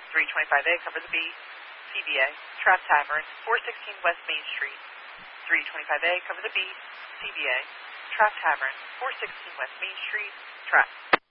325A, cover the B. CBA, Trap Tavern, 416 West Main Street. 325A, cover the B. CBA, Trap Tavern, 416 West Main Street. Trap.